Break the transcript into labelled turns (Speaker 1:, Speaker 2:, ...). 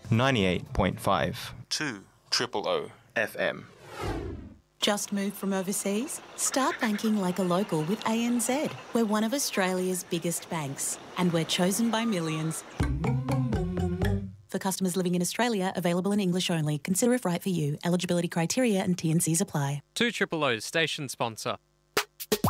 Speaker 1: 98.5. 2 Triple O FM.
Speaker 2: Just moved from overseas? Start banking like a local with ANZ. We're one of Australia's biggest banks, and we're chosen by millions. For customers living in Australia, available in English only. Consider if right for you. Eligibility criteria and T&Cs apply.
Speaker 3: 2 Triple O's station sponsor.